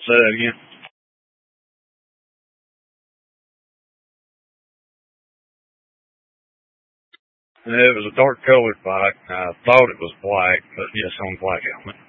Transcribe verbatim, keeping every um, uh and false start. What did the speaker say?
Say that again. It was a dark colored bike. I thought it was black, but yes, on black helmet.